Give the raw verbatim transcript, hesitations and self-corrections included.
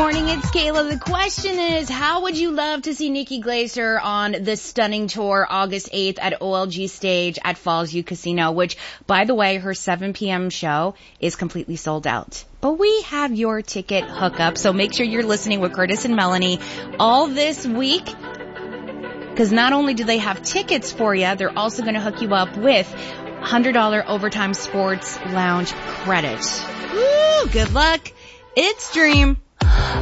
morning, it's Kayla. The question is, how would you love to see Nikki Glaser on the stunning tour August eighth at O L G Stage at Fallsview Casino, which, by the way, her seven p.m. show is completely sold out. But we have your ticket hookup, so make sure you're listening with Curtis and Melanie all this week, because not only do they have tickets for you, they're also going to hook you up with one hundred dollars Overtime Sports Lounge credit. Woo! Good luck. It's Dream.